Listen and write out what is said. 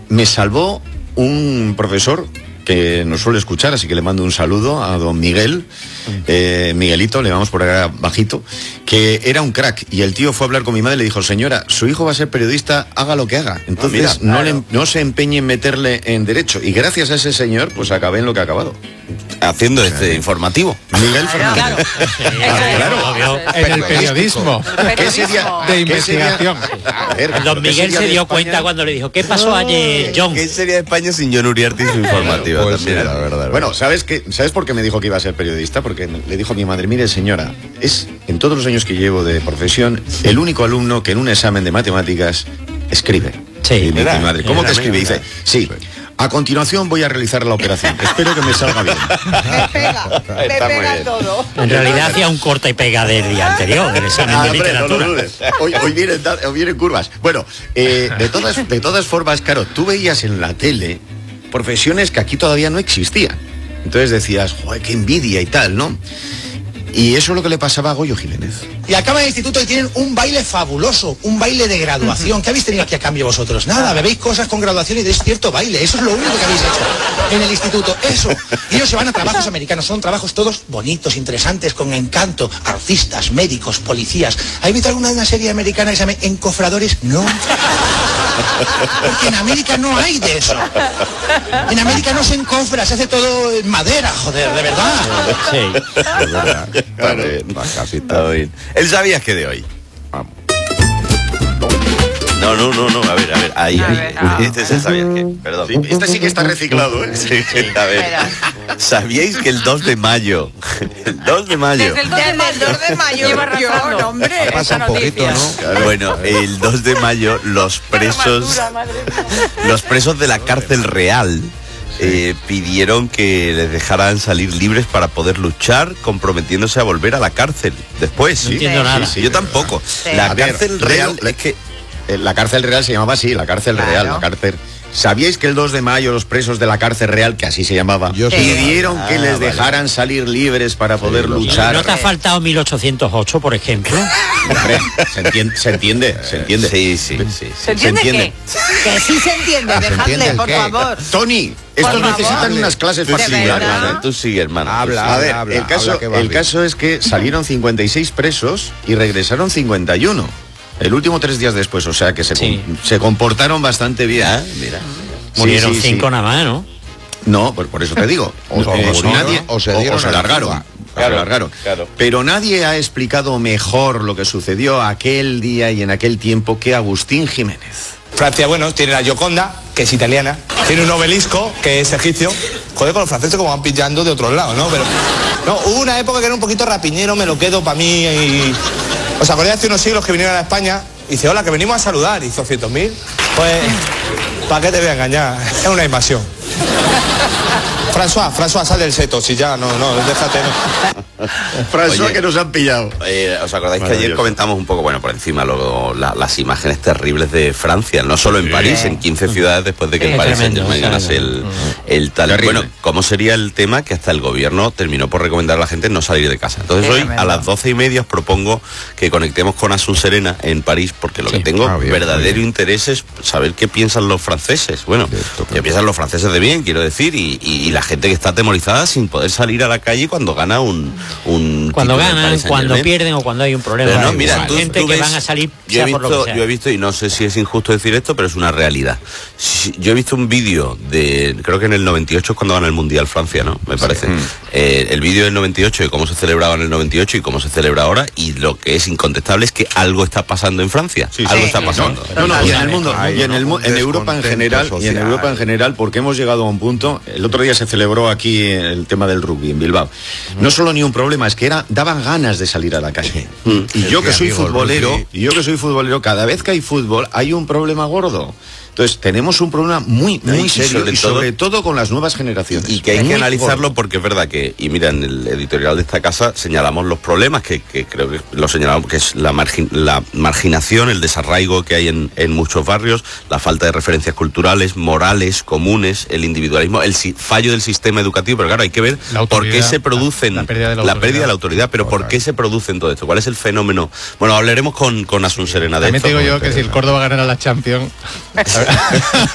me salvó un profesor que nos suele escuchar, así que le mando un saludo a don Miguel, Miguelito, le vamos por acá bajito, que era un crack, y el tío fue a hablar con mi madre y le dijo: señora, su hijo va a ser periodista, haga lo que haga, entonces no se empeñe en meterle en derecho, y gracias a ese señor, pues acabé en lo que ha acabado. Haciendo este informativo. Miguel Fernández. Claro. En el periodismo. ¿Qué sería de investigación? Don Miguel se dio cuenta cuando le dijo: ¿qué pasó ayer, John? ¿Qué sería de España sin John Uriarte y su informativa? Pues también, sí, la verdad. Bueno, ¿sabes por qué me dijo que iba a ser periodista? Porque le dijo a mi madre: mire, señora, es en todos los años que llevo de profesión el único alumno que en un examen de matemáticas escribe. Sí. Y mi madre: ¿cómo que escribe? Y dice: sí. A continuación voy a realizar la operación. Espero que me salga bien. Me pega todo. En realidad hacía un corta y pega del día anterior, del examen de literatura. No lo dudes. Hoy vienen curvas. Bueno, de todas formas, claro, tú veías en la tele profesiones que aquí todavía no existían. Entonces decías: joder, qué envidia y tal, ¿no? Y eso es lo que le pasaba a Goyo Jiménez. Y acaban el instituto y tienen un baile fabuloso, un baile de graduación. ¿Qué habéis tenido aquí a cambio vosotros? Nada, bebéis cosas con graduación y deis cierto baile. Eso es lo único que habéis hecho en el instituto. Eso. Y ellos se van a trabajos americanos. Son trabajos todos bonitos, interesantes, con encanto. Artistas, médicos, policías. ¿Habéis visto alguna de una serie americana que se llama Encofradores? No. Porque en América no hay de eso. En América no se encofra, se hace todo en madera, joder, de verdad. Sí. Es verdad. Casi está bien. ¿Él sabías que de hoy? Vamos. No. A ver. Ahí. Este es el sabías que. Perdón. Sí, este sí que está reciclado, ¿eh? Sí, a ver. ¿Sabíais que el 2 de mayo? El 2 de mayo. Desde el 2 de mayo. Lleva razón, hombre. Pasa un poquito, ¿no? Claro. Bueno, el 2 de mayo los presos de la cárcel real pidieron que les dejaran salir libres para poder luchar, comprometiéndose a volver a la cárcel después. No entiendo nada. Sí, Yo tampoco. Sí. La A ver, cárcel real es que... La cárcel real se llamaba así, la cárcel real, la cárcel. ¿Sabíais que el 2 de mayo los presos de la cárcel real, que así se llamaba, pidieron que les dejaran salir libres para poder luchar? ¿No te ha faltado 1808, por ejemplo? Hombre, se entiende. Sí. ¿Se entiende qué? Que sí se entiende, dejadle, por favor. Tony, estos Por favor. necesitan unas clases Tú particulares. verdad? hermano, tú sigue, hermano. Habla. A ver, el caso es que salieron 56 presos y regresaron 51. El último 3 días después, o sea que se comportaron bastante bien. Mira. Murieron Sí. 5 nada más, ¿no? No, por eso te digo. O se dieron se a la largaron. fuga. Se largaron. Claro. Pero nadie ha explicado mejor lo que sucedió aquel día y en aquel tiempo que Agustín Jiménez. Francia, bueno, tiene la Gioconda, que es italiana. Tiene un obelisco, que es egipcio. Joder, con los franceses como van pillando de otros lados, ¿no? Pero no, hubo una época que era un poquito rapiñero, me lo quedo para mí y... ¿Os acordáis hace unos siglos que vinieron a España? Y dice: hola, que venimos a saludar. Hizo 100.000. Pues, ¿para qué te voy a engañar? Es una invasión. François, sal del seto, si ya, no, déjate, no. François, Oye, que nos han pillado. ¿Os acordáis que ayer comentamos un poco, bueno, por encima las imágenes terribles de Francia, no solo en París, en 15 ciudades después de que el Paris Saint-Germain ganase el tal? Terrible. Bueno, ¿cómo sería el tema que hasta el gobierno terminó por recomendar a la gente no salir de casa? Entonces hoy a las 12:30 os propongo que conectemos con Asun Serena en París, porque lo que tengo verdadero interés es saber qué piensan los franceses. Bueno, qué piensan los franceses de bien, quiero decir, y la gente que está atemorizada sin poder salir a la calle cuando gana Cuando título del ganan, Paris cuando Saint-Germain. pierden o cuando hay un problema. Pero no, mira, Hay tú gente que ves, van a salir yo sea por lo que sea. he visto, y no sé si es injusto decir esto, pero es una realidad. Yo he visto un vídeo creo que en el 98 es cuando gana el Mundial Francia, ¿no? Me parece. El vídeo del 98 de cómo se celebraba en el 98 y cómo se celebra ahora, y lo que es incontestable es que algo está pasando en Francia. Algo está pasando. Y en el mundo, en Europa en general, porque hemos llegado a un punto. El otro día se celebró aquí el tema del rugby en Bilbao. No solo ni un problema, es que daban ganas de salir a la calle. Y yo que soy futbolero, cada vez que hay fútbol hay un problema gordo. Entonces tenemos un problema muy serio, sobre todo con las nuevas generaciones. Y que hay que Muy analizarlo gordo. porque es verdad que, y mira, en el editorial de esta casa señalamos los problemas que creo que lo señalamos, que es la marginación, el desarraigo que hay en muchos barrios, la falta de referencias culturales, morales, comunes, el individualismo, el fallo del sistema educativo, pero claro, hay que ver por qué se producen la pérdida de la autoridad, pero por qué se producen todo esto, cuál es el fenómeno. Bueno, hablaremos con Asun Serena de También esto. te digo yo que si el Córdoba ganara la Champions...